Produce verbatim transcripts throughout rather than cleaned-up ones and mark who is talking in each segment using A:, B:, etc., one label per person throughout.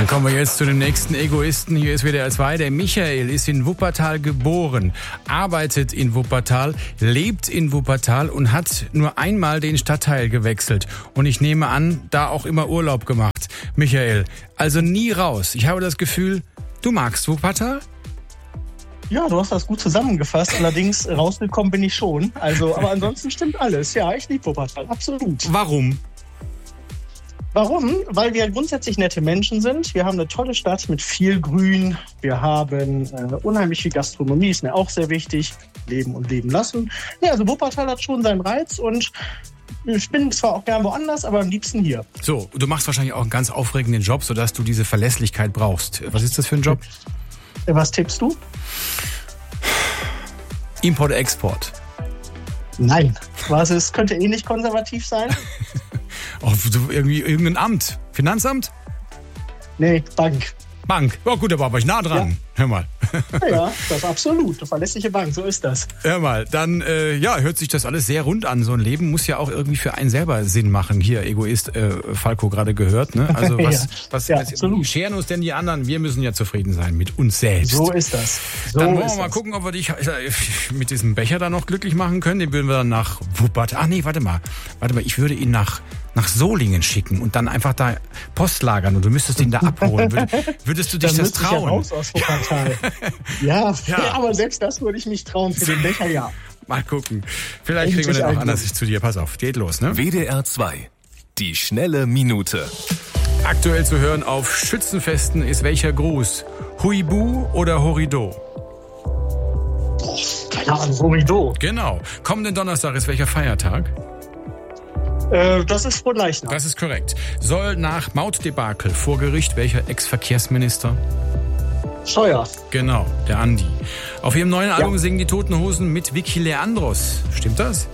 A: Dann kommen wir jetzt zu dem nächsten Egoisten. Hier ist W D R zwei. Der Michael ist in Wuppertal geboren, arbeitet in Wuppertal, lebt in Wuppertal und hat nur einmal den Stadtteil gewechselt. Und ich nehme an, da auch immer Urlaub gemacht. Michael, also nie raus. Ich habe das Gefühl, du magst Wuppertal?
B: Ja, du hast das gut zusammengefasst. Allerdings rausgekommen bin ich schon. Also, aber ansonsten stimmt alles. Ja, ich liebe Wuppertal. Absolut.
A: Warum?
B: Warum? Weil wir grundsätzlich nette Menschen sind. Wir haben eine tolle Stadt mit viel Grün. Wir haben äh, unheimlich viel Gastronomie, ist mir auch sehr wichtig. Leben und leben lassen. Ja, also Wuppertal hat schon seinen Reiz und ich bin zwar auch gern woanders, aber am liebsten hier.
A: So, du machst wahrscheinlich auch einen ganz aufregenden Job, sodass du diese Verlässlichkeit brauchst. Was ist das für ein Job?
B: Was tippst du?
A: Import-Export.
B: Nein. Was ist? Könnte eh nicht konservativ sein.
A: Oh, irgendwie irgendein Amt. Finanzamt?
B: Nee, Bank.
A: Bank. Oh gut, aber war ich nah dran. Ja. Hör mal.
B: Ja, das ist absolut. Eine verlässliche Bank, so ist das.
A: Hör mal, dann äh, ja, hört sich das alles sehr rund an. So ein Leben muss ja auch irgendwie für einen selber Sinn machen. Hier, Egoist, äh, Falco gerade gehört. Ne? Also was,
B: ja,
A: was,
B: ja,
A: was scheren uns denn die anderen? Wir müssen ja zufrieden sein mit uns selbst.
B: So ist das. So
A: dann wollen wir
B: ist
A: mal
B: das.
A: gucken, ob wir dich mit diesem Becher da noch glücklich machen können. Den würden wir dann nach Wuppertal. Ach nee, warte mal. Warte mal, ich würde ihn nach... nach Solingen schicken und dann einfach da Post lagern und du müsstest ihn da abholen. Würd, würdest du dich
B: dann
A: das trauen?
B: Ich ja raus aus Wuppertal. ja, ja, aber selbst das würde ich mich trauen für den Becher, ja.
A: Mal gucken. Vielleicht kriegen wir den auch anders zu dir. Pass auf, geht los, ne?
C: W D R zwei. Die schnelle Minute.
A: Aktuell zu hören auf Schützenfesten ist welcher Gruß? Huibu oder Horido?
B: Boah, keine Ahnung, Horido.
A: Genau. Kommenden Donnerstag ist welcher Feiertag?
B: Das ist Frohleichnam.
A: Das ist korrekt. Soll nach Mautdebakel vor Gericht welcher Ex-Verkehrsminister?
B: Scheuer.
A: Genau, der Andi. Auf ihrem neuen Album ja. singen die Toten Hosen mit Vicky Leandros. Stimmt das?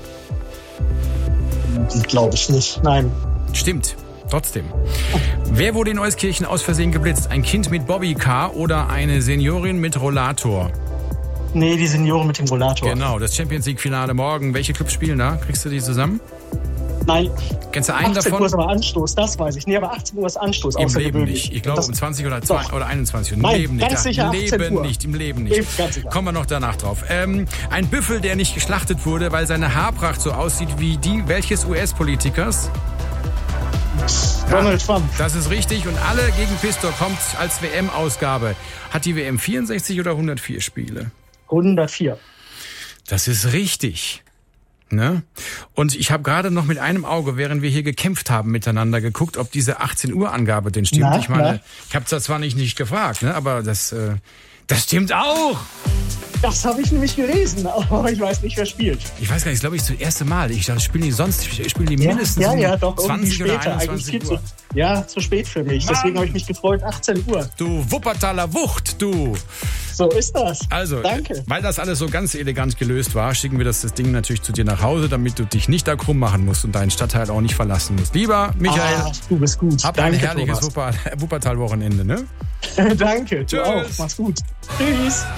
B: Glaube ich nicht, nein.
A: Stimmt, trotzdem. Wer wurde in Euskirchen aus Versehen geblitzt? Ein Kind mit Bobbycar oder eine Seniorin mit Rollator?
B: Nee, die Senioren mit dem Rollator.
A: Genau, das Champions-League-Finale morgen. Welche Clubs spielen da? Kriegst du die zusammen?
B: Nein.
A: Kennst du einen
B: achtzehn
A: davon?
B: Uhr ist aber Anstoß, das weiß ich. Nee, aber achtzehn Uhr ist Anstoß.
A: Im Leben nicht. Ich glaube um zwanzig oder, zwei, oder einundzwanzig Uhr. Im
B: Nein,
A: Leben nicht.
B: ganz sicher
A: Im
B: achtzehn
A: Leben
B: Uhr.
A: nicht. Im Leben nicht.
B: Eben, ganz sicher.
A: Kommen wir noch danach drauf. Ähm, ein Büffel, der nicht geschlachtet wurde, weil seine Haarpracht so aussieht wie die welches U S-Politikers?
B: Donald Trump.
A: Das ist richtig. Und alle gegen Pistor kommt als W M-Ausgabe. Hat die W M vierundsechzig oder hundertvier Spiele?
B: hundertvier.
A: Das ist richtig. Ne? Und ich habe gerade noch mit einem Auge, während wir hier gekämpft haben miteinander, geguckt, ob diese achtzehn Uhr Angabe denn stimmt.
B: Na,
A: ich meine,
B: na.
A: ich habe das zwar nicht, nicht gefragt, ne? aber das, äh, das stimmt auch.
B: Das habe ich nämlich gelesen, aber ich weiß nicht, wer spielt.
A: Ich weiß gar nicht, das glaube ich das erste Mal. Ich spiele die sonst, ich spiele die
B: Ja,
A: mindestens
B: ja, ja, doch,
A: zwanzig oder
B: später. Eigentlich
A: einundzwanzig
B: viel
A: Uhr.
B: zu, ja, zu spät für mich. Deswegen habe ich mich gefreut, achtzehn Uhr.
A: Du Wuppertaler Wucht, du.
B: So ist das.
A: Also,
B: Danke.
A: weil das alles so ganz elegant gelöst war, schicken wir das, das Ding natürlich zu dir nach Hause, damit du dich nicht da krumm machen musst und deinen Stadtteil auch nicht verlassen musst. Lieber Michael,
B: Ah, du bist gut.
A: hab
B: Danke,
A: ein herrliches
B: Thomas.
A: Wupper- Wuppertal-Wochenende, ne?
B: Danke,
A: Tschüss.
B: du auch. Mach's gut. Tschüss.